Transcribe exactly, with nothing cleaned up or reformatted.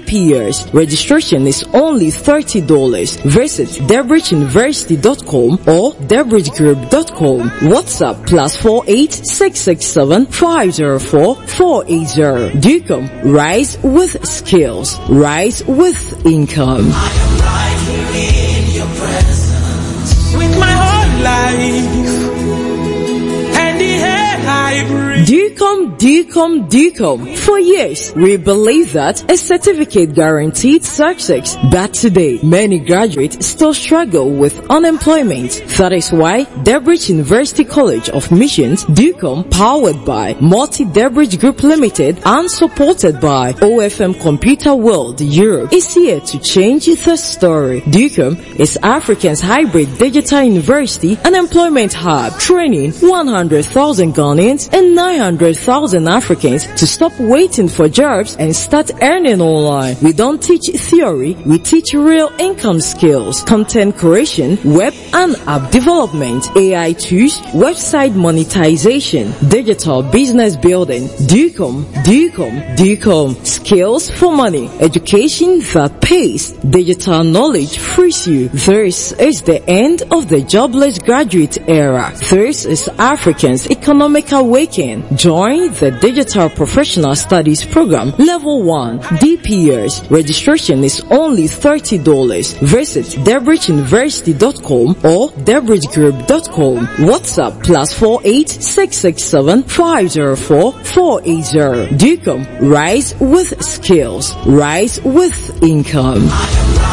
deep years. Registration is only thirty dollars. Visit debridge university dot com or debridge group dot com. WhatsApp plus four eight six six seven five zero four four eight zero. DUCOM, rise with skills, rise with income. I am right here in your presence with my whole life and the air I breathe. DUCOM, DUCOM, DUCOM. For years, we believe that a certificate guaranteed success. But today, many graduates still struggle with unemployment. That is why Debridge University College of Missions, DUCOM, powered by Multi Debridge Group Limited and supported by O F M Computer World Europe, is here to change the story. DUCOM is Africa's hybrid digital university and employment hub, training one hundred thousand Ghanaians and nine hundred thousand Africans to stop waiting for jobs and start earning online. We don't teach theory, we teach real income skills, content creation, web and app development, A I tools, website monetization, digital business building. DUCOM, DUCOM, DUCOM. Skills for money, education that pays, digital knowledge frees you. This is the end of the jobless graduate era. This is Africans' economic awakening. Join the Digital Professional Studies Program Level one, D P years. Registration is only thirty dollars. Visit debridge university dot com or debridge group dot com. WhatsApp plus four eight six six seven five zero four four eight zero. DUCOM, rise with skills, rise with income.